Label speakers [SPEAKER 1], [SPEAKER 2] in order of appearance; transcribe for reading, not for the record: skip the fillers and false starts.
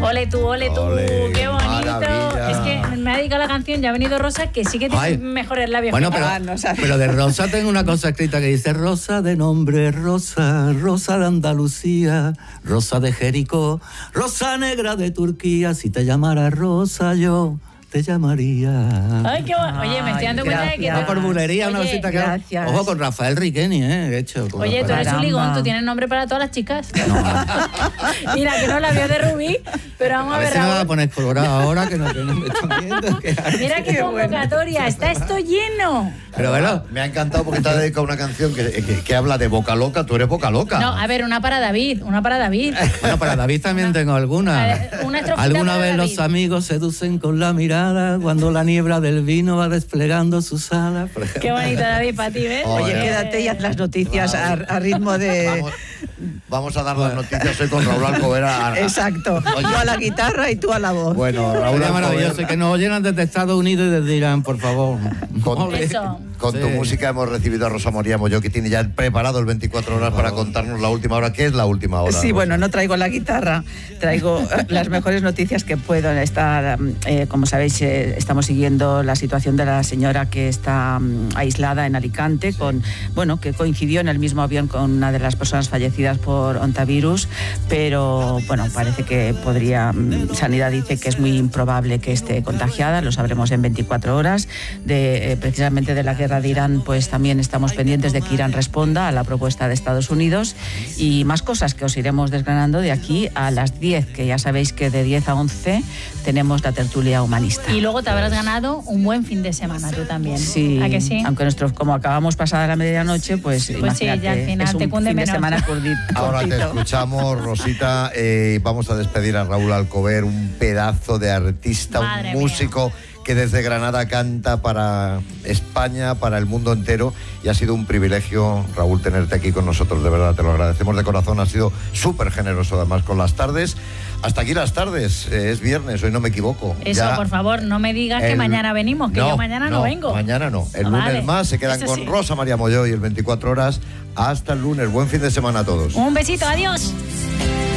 [SPEAKER 1] Ole tú,
[SPEAKER 2] Ole,
[SPEAKER 1] qué bonito.
[SPEAKER 2] maravilla.
[SPEAKER 1] Es que me ha dedicado la canción, ya ha venido Rosa, que sí que tiene mejores labios.
[SPEAKER 3] Bueno, pero de Rosa tengo una cosa escrita que dice: Rosa de nombre, Rosa, Rosa de Andalucía, Rosa de Jericó, Rosa negra de Turquía. Si te llamara Rosa, yo te llamaría.
[SPEAKER 1] Ay, qué bueno. Oye, me estoy dando cuenta de que...
[SPEAKER 3] No por bulería, una
[SPEAKER 1] Oye,
[SPEAKER 3] cosita que...
[SPEAKER 4] gracias.
[SPEAKER 3] Ojo, con Rafael Riqueni, de hecho.
[SPEAKER 1] Oye, tú eres un ligón, tú tienes nombre para todas las chicas. Mira, que no la veo de Rubí, pero vamos a ver,
[SPEAKER 3] si me
[SPEAKER 1] Raúl.
[SPEAKER 3] va a poner colorado ahora, que no me están viendo.
[SPEAKER 1] Mira qué convocatoria, está esto lleno.
[SPEAKER 3] Pero bueno,
[SPEAKER 2] me ha encantado porque te ha dedicado una canción que habla de Boca Loca. Tú eres Boca Loca.
[SPEAKER 1] No, a ver, una para David.
[SPEAKER 3] Bueno, para David también tengo alguna.
[SPEAKER 1] Una estrofita
[SPEAKER 3] Alguna
[SPEAKER 1] para
[SPEAKER 3] vez
[SPEAKER 1] David.
[SPEAKER 3] los amigos seducen con la mirada cuando la niebla del vino va desplegando sus alas. Por ejemplo.
[SPEAKER 1] Qué bonito, David, para ti, ¿ves?
[SPEAKER 4] Oye, quédate y haz las noticias a ritmo de...
[SPEAKER 2] Vamos a dar las noticias hoy con Raúl Alcover.
[SPEAKER 4] Exacto. Yo a la guitarra y tú a la voz.
[SPEAKER 2] Bueno, Raúl
[SPEAKER 3] Sería
[SPEAKER 2] Alcover,
[SPEAKER 3] maravilloso. Que nos oyen desde Estados Unidos y desde Irán, por favor.
[SPEAKER 2] Con tu música hemos recibido a Rosa María Molló, que tiene ya preparado el 24 horas para contarnos la última hora. ¿Qué es la última hora?
[SPEAKER 4] Sí, bueno, no traigo la guitarra, traigo las mejores noticias que puedo. Como sabéis, estamos siguiendo la situación de la señora que está aislada en Alicante, que coincidió en el mismo avión con una de las personas fallecidas por ontavirus, pero bueno, parece que Sanidad dice que es muy improbable que esté contagiada, lo sabremos en 24 horas. Precisamente de la guerra de Irán, pues también estamos pendientes de que Irán responda a la propuesta de Estados Unidos y más cosas que os iremos desgranando de aquí a las 10, que ya sabéis que de 10 a 11 tenemos la tertulia humanista.
[SPEAKER 1] Y luego te habrás ganado un buen fin de semana tú también.
[SPEAKER 4] Sí,
[SPEAKER 1] ¿A que sí?
[SPEAKER 4] aunque como acabamos pasada la medianoche, pues imagínate,
[SPEAKER 1] sí, ya al final
[SPEAKER 4] es un
[SPEAKER 1] te cunde
[SPEAKER 4] fin
[SPEAKER 1] menos.
[SPEAKER 4] de semana cortito.
[SPEAKER 2] Ahora te escuchamos, Rosita. Vamos a despedir a Raúl Alcover, un pedazo de artista,
[SPEAKER 1] Madre
[SPEAKER 2] un músico que desde Granada canta para España, para el mundo entero, y ha sido un privilegio, Raúl, tenerte aquí con nosotros, de verdad, te lo agradecemos de corazón, has sido súper generoso además con las tardes. Hasta aquí las tardes, es viernes, hoy no me equivoco.
[SPEAKER 1] Eso,
[SPEAKER 2] ya,
[SPEAKER 1] por favor, no me digas que mañana venimos, que yo mañana no vengo.
[SPEAKER 2] Mañana no, el lunes más, se quedan con Rosa María Molló y el 24 horas. Hasta el lunes, buen fin de semana a todos.
[SPEAKER 1] Un besito, adiós.